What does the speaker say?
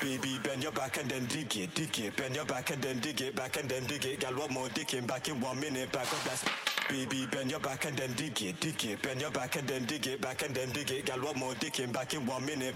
Baby, bend your back and then dig it, dig it. Bend your back and then dig it, back and then dig it. Got one more digging back in 1 minute. Back up, that's. Baby, bend your back and then dig it, dig it. Bend your back and then dig it, back and then dig it. Got one more digging back in 1 minute.